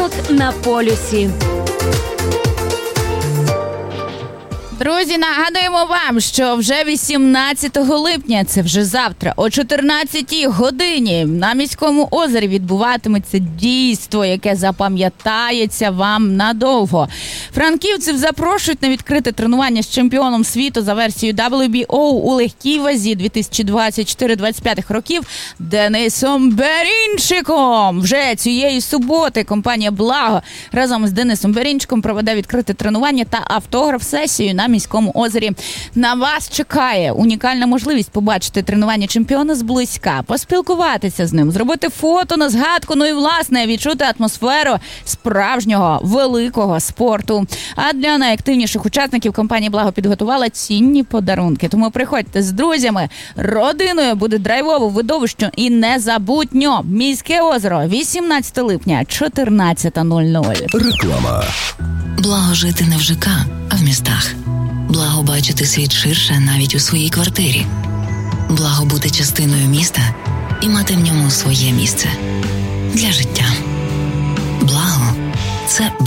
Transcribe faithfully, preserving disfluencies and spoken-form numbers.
Ранок на полюсі. Друзі, нагадуємо вам, що вже вісімнадцятого липня, це вже завтра, о чотирнадцятій годині на Міському озері відбуватиметься дійство, яке запам'ятається вам надовго. Франківців запрошують на відкрите тренування з чемпіоном світу за версією дабл ю бі о у легкій вазі дві тисячі двадцять чотири - двадцять п'ять років Денисом Берінчиком. Вже цієї суботи компанія «Благо» разом з Денисом Берінчиком проведе відкрите тренування та автограф-сесію на Міському озері. На вас чекає унікальна можливість побачити тренування чемпіона зблизька, поспілкуватися з ним, зробити фото на згадку, ну і, власне, відчути атмосферу справжнього великого спорту. А для найактивніших учасників компанія «Благо» підготувала цінні подарунки. Тому приходьте з друзями, родиною, буде драйвово, видовище і незабутньо. Міське озеро, вісімнадцятого липня, чотирнадцята нуль нуль. Реклама. Благо жити не в ЖК, а в містах. Благо бачити світ ширше навіть у своїй квартирі. Благо бути частиною міста і мати в ньому своє місце для життя. Благо – це